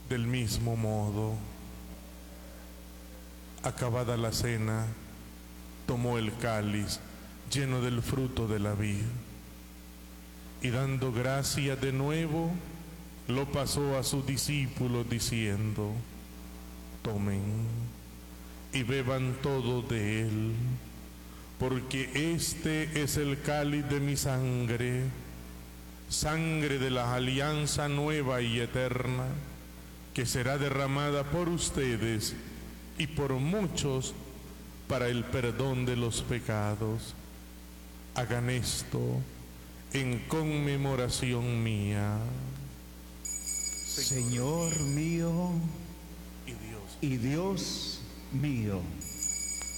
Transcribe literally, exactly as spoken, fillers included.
Del mismo modo, acabada la cena, tomó el cáliz lleno del fruto de la vid, y dando gracias de nuevo, lo pasó a sus discípulos diciendo: tomen y beban todos de él, porque este es el cáliz de mi sangre, sangre de la alianza nueva y eterna, que será derramada por ustedes y por muchos para el perdón de los pecados. Hagan esto en conmemoración mía. Señor mío y Dios, y Dios mío.